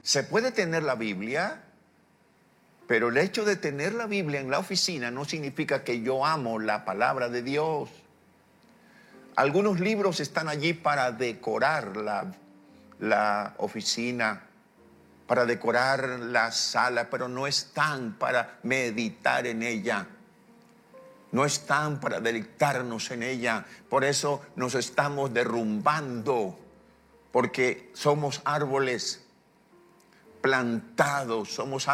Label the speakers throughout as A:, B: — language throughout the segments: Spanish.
A: Se puede tener la Biblia, pero el hecho de tener la Biblia en la oficina no significa que yo amo la palabra de Dios. Algunos libros están allí para decorar la oficina, para decorar la sala, pero no están para meditar en ella. No están para deleitarnos en ella. Por eso nos estamos derrumbando, porque somos árboles plantados,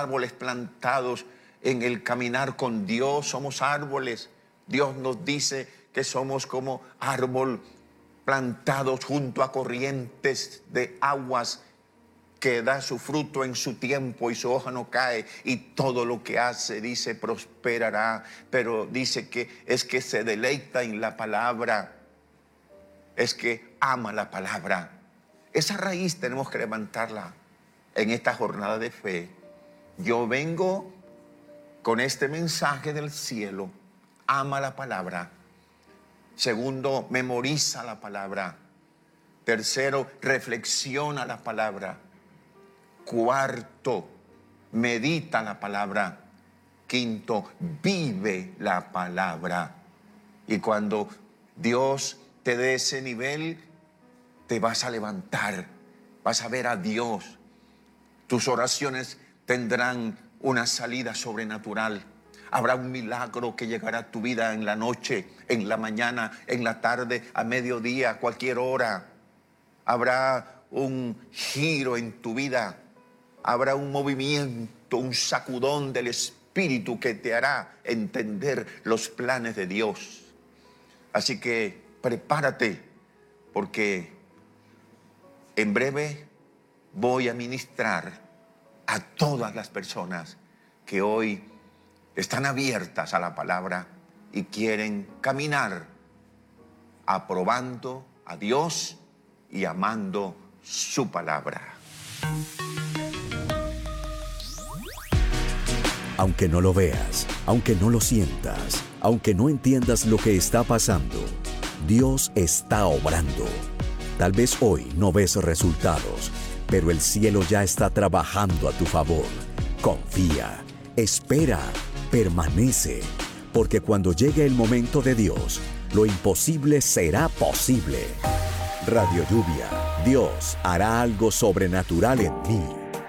A: en el caminar con Dios, somos árboles. Dios nos dice que somos como árbol plantados junto a corrientes de aguas, que da su fruto en su tiempo y su hoja no cae, y todo lo que hace, dice, prosperará. Pero dice que es que se deleita en la palabra, es que ama la palabra. Esa raíz tenemos que levantarla en esta jornada de fe. Yo vengo con este mensaje del cielo: ama la palabra. Segundo, memoriza la palabra. Tercero, reflexiona la palabra. Cuarto, medita la palabra. Quinto, vive la palabra. Y cuando Dios te dé ese nivel, te vas a levantar, vas a ver a Dios. Tus oraciones tendrán una salida sobrenatural. Habrá un milagro que llegará a tu vida en la noche, en la mañana, en la tarde, a mediodía, a cualquier hora. Habrá un giro en tu vida. Habrá un movimiento, un sacudón del Espíritu que te hará entender los planes de Dios. Así que prepárate, porque en breve voy a ministrar a todas las personas que hoy están abiertas a la palabra y quieren caminar aprobando a Dios y amando su palabra.
B: Aunque no lo veas, aunque no lo sientas, aunque no entiendas lo que está pasando, Dios está obrando. Tal vez hoy no ves resultados, pero el cielo ya está trabajando a tu favor. Confía, espera, permanece, porque cuando llegue el momento de Dios, lo imposible será posible. Radio Lluvia, Dios hará algo sobrenatural en mí.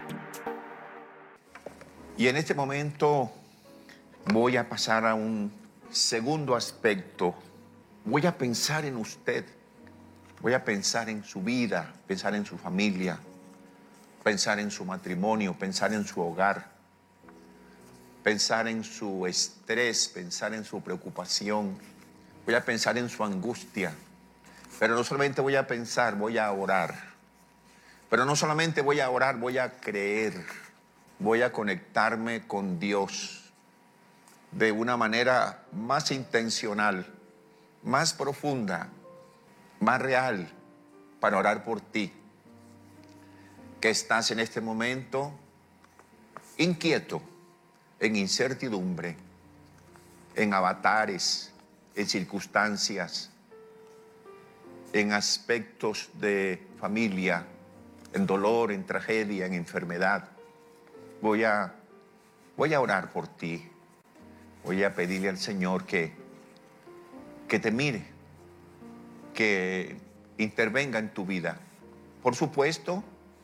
A: Y en este momento voy a pasar a un segundo aspecto. Voy a pensar en usted. Voy a pensar en su vida, pensar en su familia, pensar en su matrimonio, pensar en su hogar, pensar en su estrés, pensar en su preocupación. Voy a pensar en su angustia. Pero no solamente voy a pensar, voy a orar. Pero no solamente voy a orar, voy a creer. Voy a conectarme con Dios de una manera más intencional, más profunda, más real, para orar por ti, que estás en este momento inquieto, en incertidumbre, en avatares, en circunstancias, en aspectos de familia, en dolor, en tragedia, en enfermedad. Voy a orar por ti. Voy a pedirle al Señor que te mire, que intervenga en tu vida. Por supuesto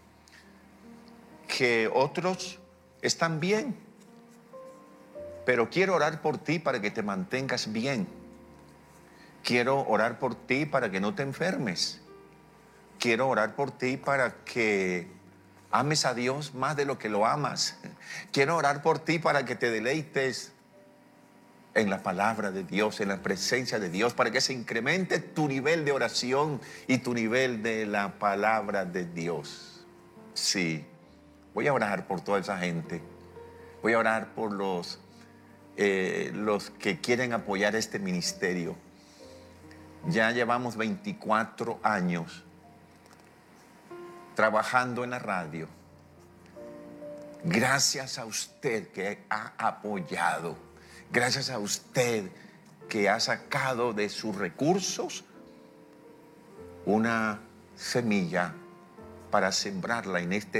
A: que otros están bien, pero quiero orar por ti para que te mantengas bien. Quiero orar por ti para que no te enfermes. Quiero orar por ti para que ames a Dios más de lo que lo amas. Quiero orar por ti para que te deleites en la palabra de Dios, en la presencia de Dios, para que se incremente tu nivel de oración y tu nivel de la palabra de Dios. Sí, voy a orar por toda esa gente. Voy a orar por los que quieren apoyar este ministerio. Ya llevamos 24 años trabajando en la radio. Gracias a usted que ha apoyado. Gracias a usted que ha sacado de sus recursos una semilla para sembrarla en este